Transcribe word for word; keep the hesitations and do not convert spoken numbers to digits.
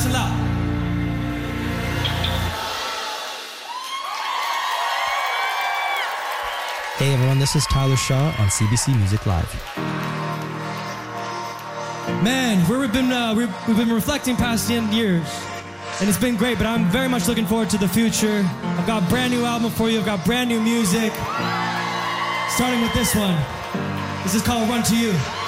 Nice and loud. Hey everyone, this is Tyler Shaw on C B C Music Live. Man, we've been uh, we've, we've been reflecting past the end years, and it's been great. But I'm very much looking forward to the future. I've got a brand new album for you. I've got brand new music. Starting with this one. This is called "Run to You."